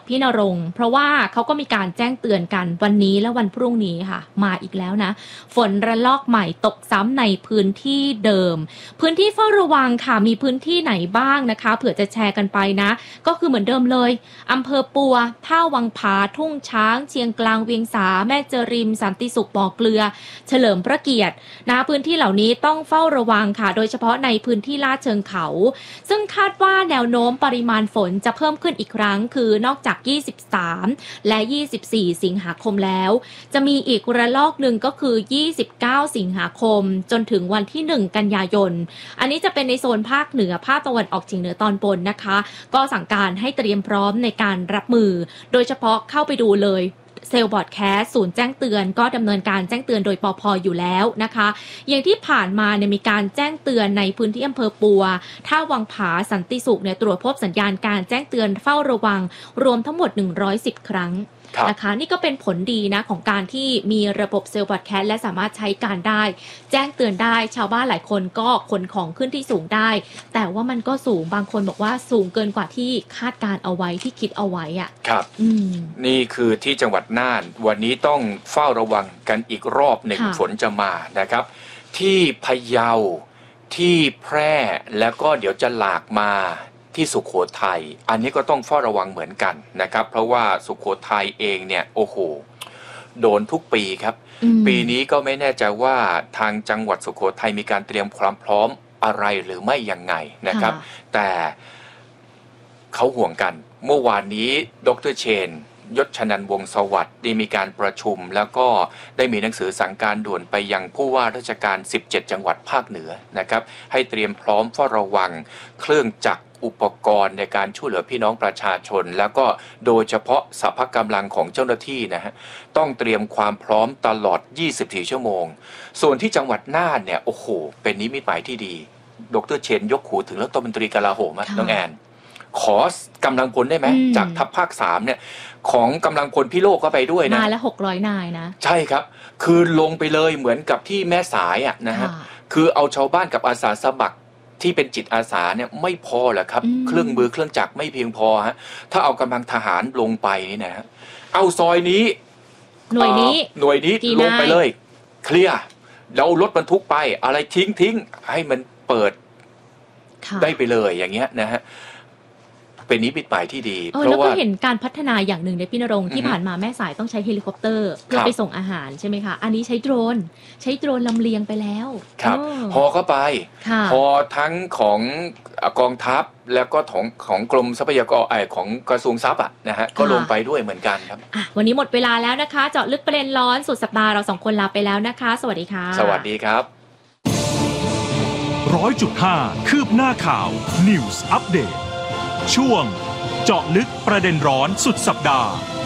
พี่ณรงค์เพราะว่าเขาก็มีการแจ้งเตือนกันวันนี้และวันพรุ่งนี้ค่ะมาอีกแล้วนะฝนระลอกใหม่ตกซ้ำในพื้นที่เดิมพื้นที่เฝ้าระวังค่ะมีพื้นที่ไหนบ้างนะคะเผื่อจะแชร์กันไปนะก็คือเหมือนเดิมเลยอำเภอปัวท่าวังผาทุ่งช้างเชียงกลางเวียงสาแม่เจริมสันติสุขบ่อเกลือเฉลิมพระเกียรตินะพื้นที่เหล่านี้ต้องเฝ้าระวังค่ะโดยเฉพาะในพื้นที่ลาดเชิงเขาซึ่งคาดว่าแนวโน้มปริมาณฝนจะเพิ่มขึ้นอีกครั้งคือนอกจาก23และ24สิงหาคมแล้วจะมีอีกระลอกหนึ่งก็คือ29สิงหาคมจนถึงวันที่1กันยายนอันนี้จะเป็นในโซนภาคเหนือภาคตะวันออกเฉียงเหนือตอนบนนะคะก็สั่งการให้เตรียมพร้อมในการรับมือโดยเฉพาะเข้าไปดูเลยเซลล์บอร์ดแคสศูนย์แจ้งเตือนก็ดำเนินการแจ้งเตือนโดยปภ.อยู่แล้วนะคะอย่างที่ผ่านมาเนี่ยมีการแจ้งเตือนในพื้นที่อำเภอปัวท่าวังผาสันติสุขเนี่ยตรวจพบสัญญาณการแจ้งเตือนเฝ้าระวังรวมทั้งหมด110ครั้งนะคะนี่ก็เป็นผลดีนะของการที่มีระบบเซลล์บอร์ดแคสและสามารถใช้การได้แจ้งเตือนได้ชาวบ้านหลายคนก็ขนของขึ้นที่สูงได้แต่ว่ามันก็สูงบางคนบอกว่าสูงเกินกว่าที่คาดการเอาไว้ที่คิดเอาไว้อ่ะครับนี่คือที่จังหวัดน่านวันนี้ต้องเฝ้าระวังกันอีกรอบหนึ่งฝนจะมานะครับที่พะเยาที่แพร่แล้วก็เดี๋ยวจะหลากมาที่สุโขทัยอันนี้ก็ต้องเฝ้าระวังเหมือนกันนะครับเพราะว่าสุโขทัยเองเนี่ยโอ้โหโดนทุกปีครับปีนี้ก็ไม่แน่ใจว่าทางจังหวัดสุโขทัยมีการเตรียมความพร้อมอะไรหรือไม่ยังไงนะครับแต่เขาห่วงกันเมื่อวานนี้ดร.เชนยศชนันท์วงศ์สวัสดิ์ได้มีการประชุมแล้วก็ได้มีหนังสือสั่งการด่วนไปยังผู้ว่าราชการ17จังหวัดภาคเหนือนะครับให้เตรียมพร้อมเฝ้าระวังเครื่องจักรอุปกรณ์ในการช่วยเหลือพี่น้องประชาชนแล้วก็โดยเฉพาะสรรพกำลังของเจ้าหน้าที่นะฮะต้องเตรียมความพร้อมตลอด24ชั่วโมงส่วนที่จังหวัดน่านเนี่ยโอ้โหเป็นนิมิตหมายที่ดีดร.เชนยกหูถึงรัฐมนตรีกลาโหมน้องแอนขอกำลังพลได้ไหมจากทัพภาค3เนี่ยของกำลังพลพี่โลกก็ไปด้วยนะมาแล้ว600นายนะใช่ครับคือลงไปเลยเหมือนกับที่แม่สายอ่ะนะฮะคือเอาชาวบ้านกับอาสาสมัครที่เป็นจิตอาสาเนี่ยไม่พอเหรอครับเครื่องมือเครื่องจักรไม่เพียงพอฮะถ้าเอากำลังทหารลงไปนี่นะฮะเอาซอยนี้หน่วยนี้ลงไปเลยเคลียร์แล้วรถบรรทุกไปอะไรทิ้งให้มันเปิดได้ไปเลยอย่างเงี้ยนะฮะเป็นนิมิตหมายที่ดีเพราะว่าแล้วก็เห็นการพัฒนาอย่างหนึ่งในพี่ณรงค์ที่ผ่านมาแม่สายต้องใช้เฮลิคอปเตอร์เพื่อไปส่งอาหารใช่ไหมคะอันนี้ใช้โดรนลำเลียงไปแล้วครับพอเข้าไปพอทั้งของกองทัพแล้วก็ของกรมทรัพยากรของกระทรวงทรัพย์นะฮะก็ลงไปด้วยเหมือนกันครับวันนี้หมดเวลาแล้วนะคะเจาะลึกประเด็นร้อนสุดสัปดาห์เรา2คนลาไปแล้วนะคะสวัสดีค่ะสวัสดีครับ 100.5 คืบหน้าข่าว News Update ช่วงเจาะลึกประเด็นร้อนสุดสัปดาห์